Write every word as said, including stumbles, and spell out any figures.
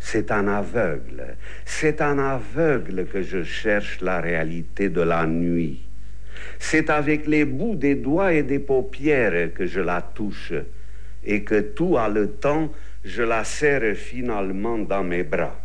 C'est un aveugle, c'est un aveugle que je cherche la réalité de la nuit. C'est avec les bouts des doigts et des paupières que je la touche et que tout haletant, je la serre finalement dans mes bras.